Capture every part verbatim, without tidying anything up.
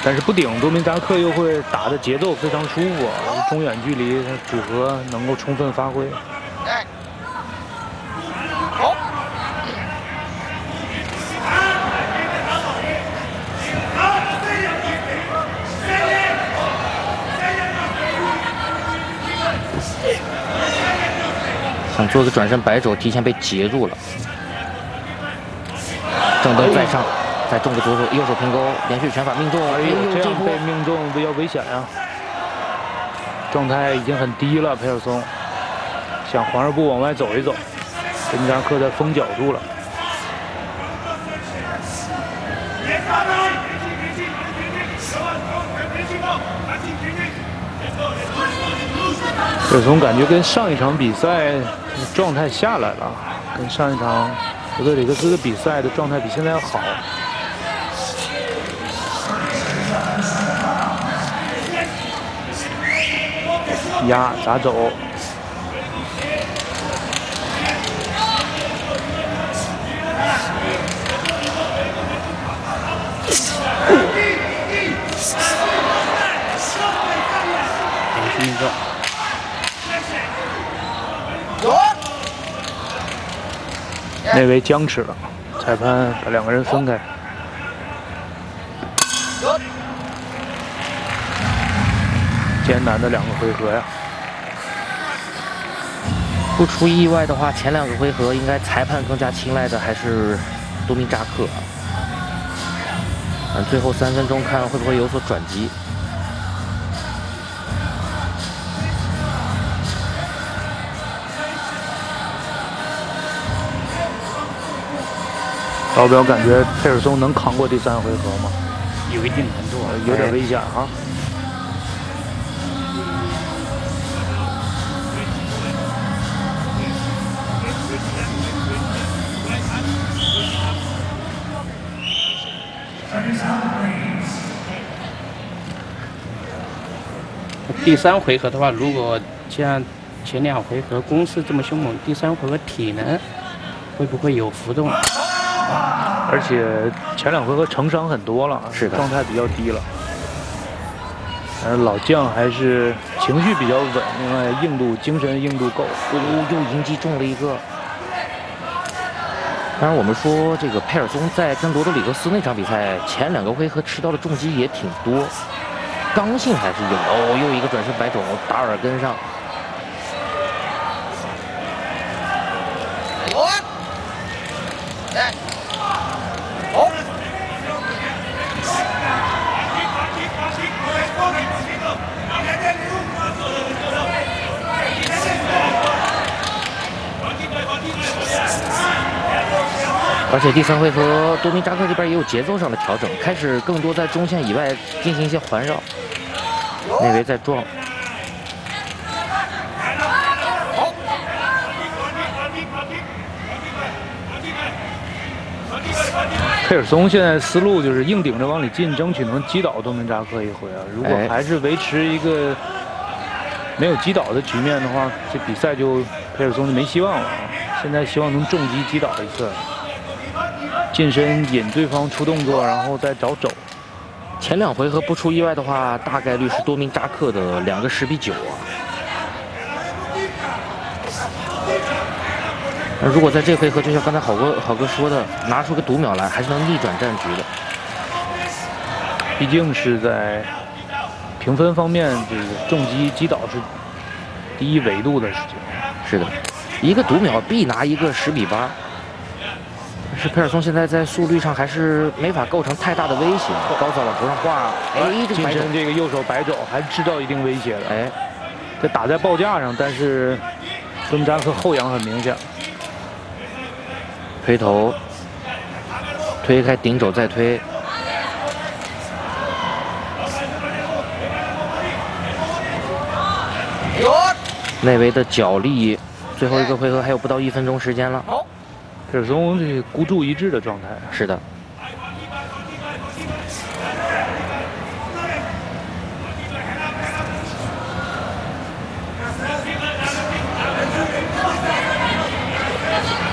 但是不顶，多明扎克又会打的节奏非常舒服，中远距离组合能够充分发挥。 好。 想做个转身摆肘，提前被截住了。正蹬再上，再中个左手右手平勾，连续拳法命中。 哎呦，这样波被命中比较危险呀、啊！状态已经很低了，佩尔松想环绕步往外走一走，多明扎克在封角住了。佩尔松感觉跟上一场比赛状态下来了，跟上一场罗德里克斯的比赛的状态比现在要好。压咋走？ 连续命中。 内维僵持了，裁判把两个人分开。艰难的两个回合呀！ 不出意外的话，前两个回合应该裁判更加青睐的还是多明扎克。嗯，最后三分钟看会不会有所转机。 老表感觉佩尔松能扛过第三回合吗？ 有一定难度， 有点危险啊。 第三回合的话，如果像前两回合攻势这么凶猛，第三回合体能会不会有浮动？ 而且前两回合成伤很多了， 是的， 状态比较低了。呃，老将还是情绪比较稳，另外硬度、精神硬度够。 哦，又迎击中了一个。当然，我们说这个佩尔松在跟罗德里格斯那场比赛前两个回合吃到的重击也挺多，刚性还是有的。哦，又一个转身摆肘，打耳根上。 好。 而且第三回合，多明扎克这边也有节奏上的调整，开始更多在中线以外进行一些环绕。内维在撞。 佩尔松现在思路就是硬顶着往里进，争取能击倒多明扎克一回啊。如果还是维持一个没有击倒的局面的话，这比赛就佩尔松就没希望了啊。现在希望能重击击倒一次。近身引对方出动作，然后再找肘。 前两回合不出意外的话，大概率是多明扎克的两个十比九啊。那如果在这回合，就像刚才好哥好哥说的，拿出个读秒来，还是能逆转战局的。 毕竟是在评分方面，这个重击击倒是第一维度的事情。 是的，一个读秒必拿一个十比八。是佩尔松现在在速率上还是没法构成太大的威胁，高扫往头上挂，哎，这个近身这个右手摆肘还制造一定威胁的，哎，这打在报价上，但是多明扎克后仰很明显， 推头，推开顶肘再推，内维的脚力，最后一个回合还有不到一分钟时间了。 佩尔松这孤注一掷的状态， 是的。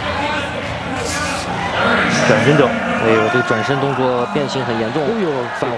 转身肘， 哎呦，这个转身动作变形很严重， 哎呦， 返